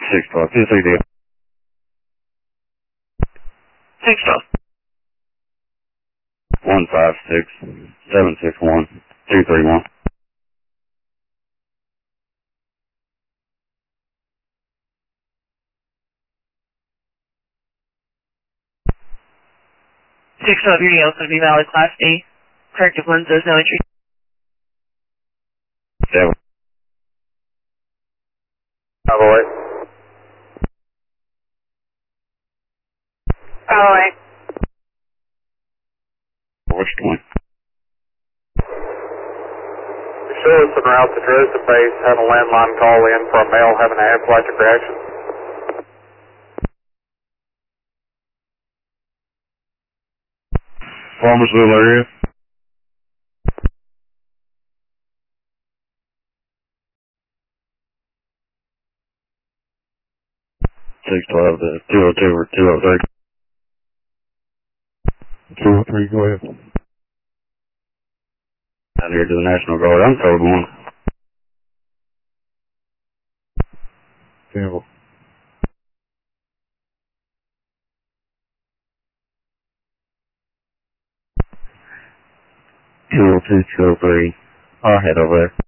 612, 230. 612. 156 761 231. 612, your Neil's going to be valid Class A. Corrective ones, there's no entry. 7. Boy. Boy. Which one? Show us en route to Dresden Base. Had a landline call in for a male having an anaphylactic reaction. Farmersville area. Six 12 to 202 or 203. 203, go ahead. Out here to the National Guard. I'm code 1. Campbell. 202, 203. I'll head over there.